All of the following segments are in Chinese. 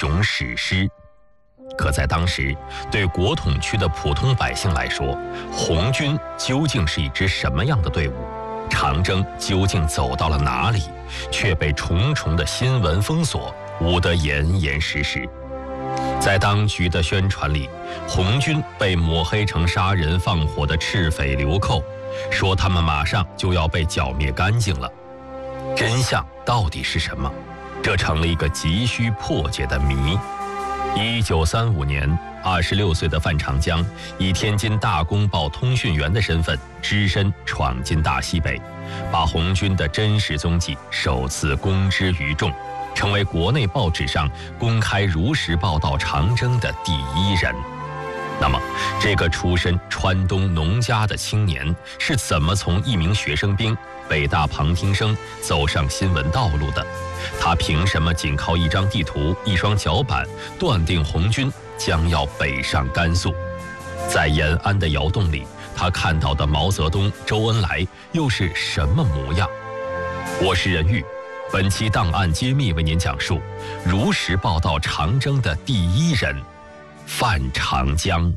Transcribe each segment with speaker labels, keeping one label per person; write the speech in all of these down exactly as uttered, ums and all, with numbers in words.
Speaker 1: 雄史诗。可在当时，对国统区的普通百姓来说，红军究竟是一支什么样的队伍？长征究竟走到了哪里？却被重重的新闻封锁，无得严严实实。在当局的宣传里，红军被抹黑成杀人放火的赤匪流寇，说他们马上就要被剿灭干净了。真相到底是什么？这成了一个急需破解的谜。一九三五年，二十六岁的范长江以天津大公报通讯员的身份，只身闯进大西北，把红军的真实踪迹首次公之于众，成为国内报纸上公开如实报道长征的第一人。那么，这个出身川东农家的青年是怎么从一名学生兵、北大旁听生走上新闻道路的？他凭什么仅靠一张地图、一双脚板，断定红军将要北上甘肃？在延安的窑洞里，他看到的毛泽东、周恩来又是什么模样？我是任玉，本期档案揭秘为您讲述如实报道长征的第一人范长江。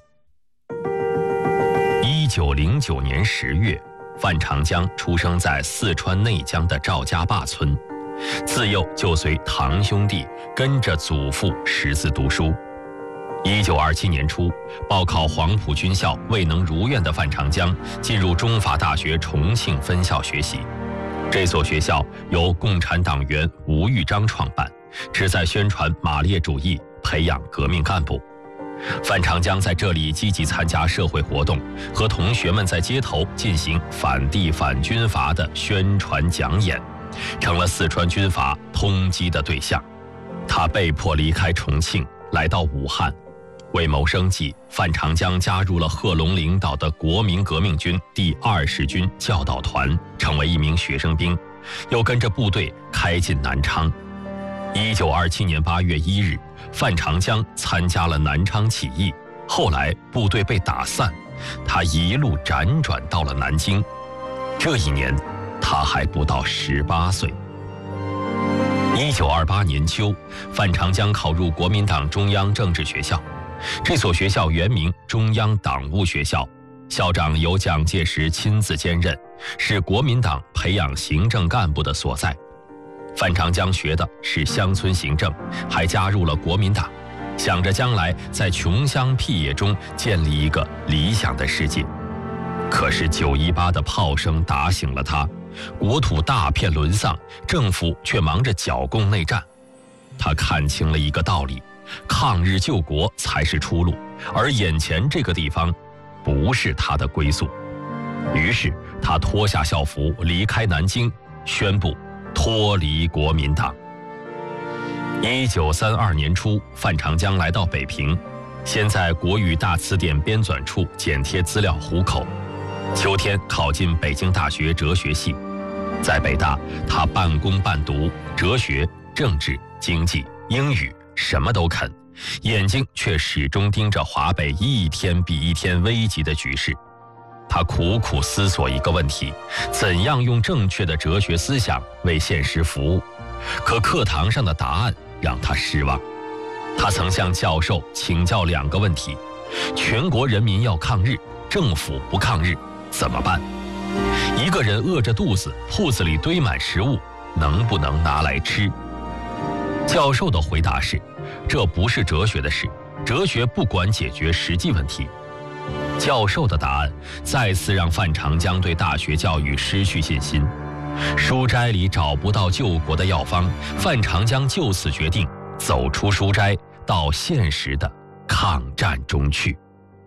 Speaker 1: 一九零九年十月，范长江出生在四川内江的赵家坝村，自幼就随堂兄弟跟着祖父识字读书。一九二七年初，报考黄埔军校未能如愿的范长江进入中法大学重庆分校学习。这所学校由共产党员吴玉章创办，旨在宣传马列主义，培养革命干部。范长江在这里积极参加社会活动，和同学们在街头进行反帝反军阀的宣传讲演，成了四川军阀通缉的对象。他被迫离开重庆，来到武汉。为谋生计，范长江加入了贺龙领导的国民革命军第二十军教导团，成为一名学生兵，又跟着部队开进南昌。一九二七年八月一日，范长江参加了南昌起义，后来部队被打散，他一路辗转到了南京。这一年，他还不到十八岁。一九二八年秋，范长江考入国民党中央政治学校。这所学校原名中央党务学校，校长由蒋介石亲自兼任，是国民党培养行政干部的所在。范长江学的是乡村行政，还加入了国民党，想着将来在穷乡僻野中建立一个理想的世界。可是九一八的炮声打醒了他，国土大片沦丧，政府却忙着剿共内战。他看清了一个道理，抗日救国才是出路，而眼前这个地方不是他的归宿。于是他脱下校服，离开南京，宣布脱离国民党。一九三二年初，范长江来到北平，先在国语大词典编纂处剪贴资料糊口。秋天考进北京大学哲学系，在北大他半工半读，哲学、政治、经济、英语什么都肯，眼睛却始终盯着华北一天比一天危急的局势。他苦苦思索一个问题：怎样用正确的哲学思想为现实服务？可课堂上的答案让他失望。他曾向教授请教两个问题：全国人民要抗日，政府不抗日，怎么办？一个人饿着肚子，铺子里堆满食物，能不能拿来吃？教授的回答是：这不是哲学的事，哲学不管解决实际问题。教授的答案再次让范长江对大学教育失去信心。书斋里找不到救国的药方，范长江就此决定走出书斋，到现实的抗战中去。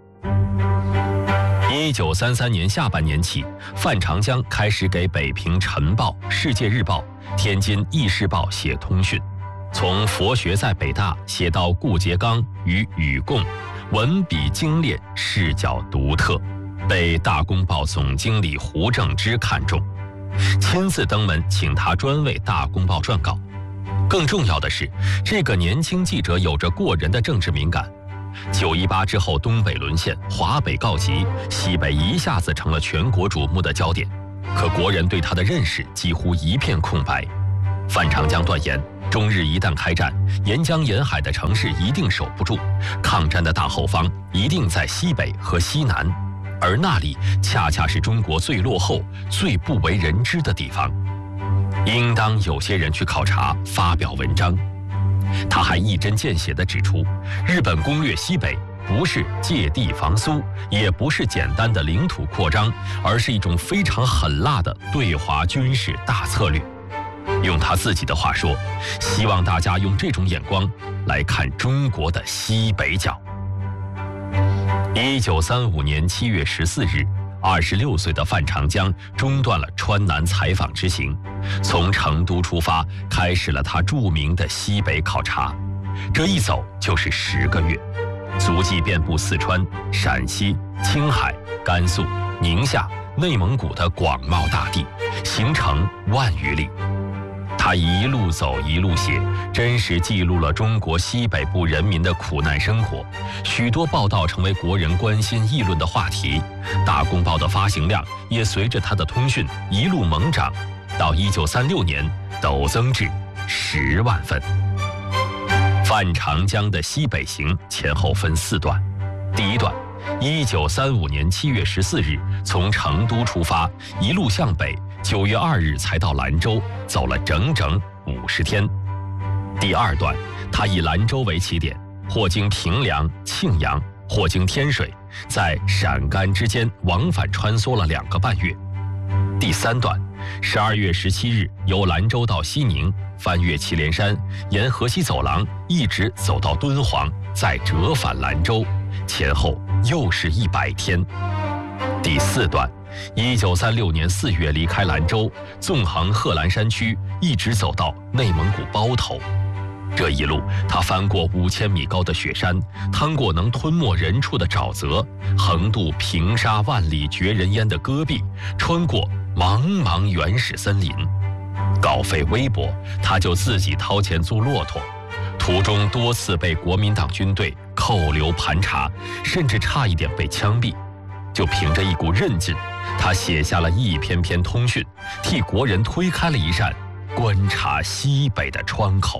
Speaker 1: 一九三三年下半年起，范长江开始给北平晨报、世界日报、天津议事报写通讯，从佛学在北大写到顾颉刚与禹贡，文笔精炼，视角独特，被大公报总经理胡正之看中，亲自登门请他专为大公报撰稿。更重要的是，这个年轻记者有着过人的政治敏感。九一八之后，东北沦陷，华北告急，西北一下子成了全国瞩目的焦点。可国人对他的认识几乎一片空白。范长江断言， 中日一旦开战，沿江沿海的城市一定守不住，抗战的大后方一定在西北和西南，而那里恰恰是中国最落后、最不为人知的地方。应当有些人去考察，发表文章。他还一针见血地指出，日本攻略西北不是借地防苏，也不是简单的领土扩张，而是一种非常狠辣的对华军事大策略。用他自己的话说，希望大家用这种眼光来看中国的西北角。一九三五年七月十四日，二十六岁的范长江中断了川南采访之行，从成都出发，开始了他著名的西北考察。这一走就是十个月，足迹遍布四川、陕西、青海、甘肃、宁夏、内蒙古的广袤大地，行程万余里。他一路走一路写，真实记录了中国西北部人民的苦难生活。许多报道成为国人关心议论的话题，大公报的发行量也随着他的通讯一路猛涨，到一九三六年陡增至十万份。范长江的西北行前后分四段，第一段，一九三五年七月十四日从成都出发，一路向北，九月二日才到兰州，走了整整五十天。第二段，他以兰州为起点，或经平凉、庆阳，或经天水，在陕甘之间往返穿梭了两个半月。第三段，十二月十七日由兰州到西宁，翻越祁连山，沿河西走廊一直走到敦煌，再折返兰州，前后又是一百天。第四段，一九三六年四月离开兰州，纵横贺兰山区，一直走到内蒙古包头。这一路，他翻过五千米高的雪山，趟过能吞没人畜的沼泽，横渡平沙万里绝人烟的戈壁，穿过茫茫原始森林。稿费微薄，他就自己掏钱租骆驼，途中多次被国民党军队扣留盘查，甚至差一点被枪毙。就凭着一股韧劲，他写下了一篇篇通讯，替国人推开了一扇观察西北的窗口。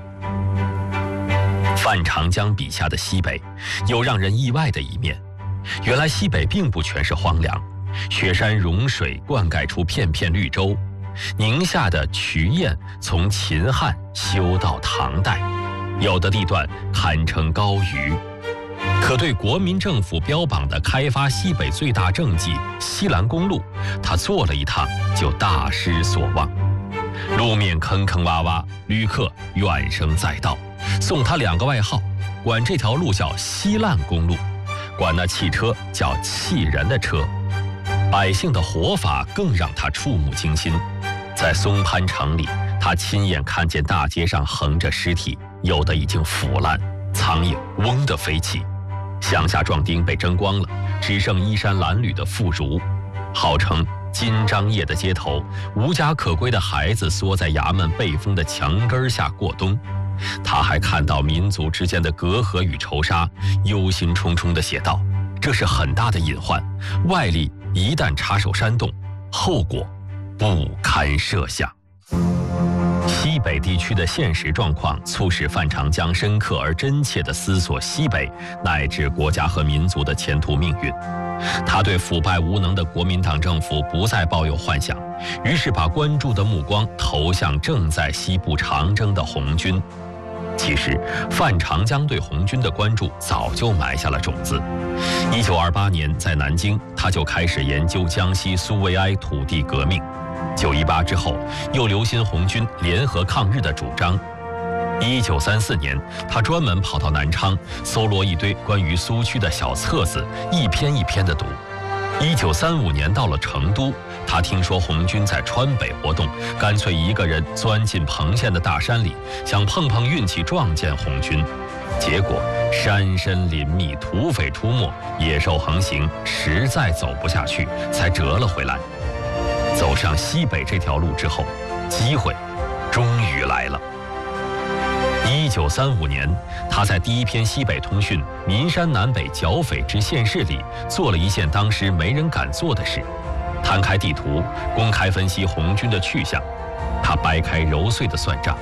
Speaker 1: 范长江笔下的西北有让人意外的一面，原来西北并不全是荒凉，雪山融水灌溉出片片绿洲，宁夏的渠堰从秦汉修到唐代，有的地段堪称高原。可对国民政府标榜的开发西北最大政绩西兰公路，他做了一趟就大失所望。路面坑坑洼洼，旅客怨声载道，送他两个外号，管这条路叫西烂公路，管那汽车叫气人的车。百姓的活法更让他触目惊心。在松潘城里，他亲眼看见大街上横着尸体，有的已经腐烂，苍蝇嗡地飞起，乡下壮丁被蒸光了，只剩衣衫褴褛的妇孺。号称金章夜的街头，无家可归的孩子缩在衙门背风的墙根下过冬。他还看到民族之间的隔阂与仇杀，忧心忡忡地写道：这是很大的隐患，外力一旦插手煽动，后果不堪设想。西北地区的现实状况促使范长江深刻而真切地思索西北乃至国家和民族的前途命运。他对腐败无能的国民党政府不再抱有幻想，于是把关注的目光投向正在西部长征的红军。其实，范长江对红军的关注早就埋下了种子。一九二八年，在南京，他就开始研究江西苏维埃土地革命。九一八之后，又留心红军联合抗日的主张。一九三四年，他专门跑到南昌，搜罗一堆关于苏区的小册子，一篇一篇地读。一九三五年到了成都，他听说红军在川北活动，干脆一个人钻进彭县的大山里，想碰碰运气撞见红军。结果山深林密，土匪出没，野兽横行，实在走不下去，才折了回来。走上西北这条路之后，机会终于来了。一九三五年，他在第一篇西北通讯《岷山南北剿匪之县市》里做了一件当时没人敢做的事，摊开地图，公开分析红军的去向。他掰开揉碎的算账，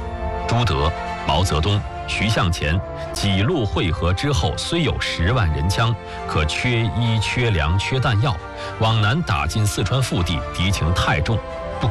Speaker 1: 朱德、毛泽东、徐向前几路会合之后，虽有十万人枪，可缺衣、缺粮、缺弹药，往南打进四川腹地，敌情太重，不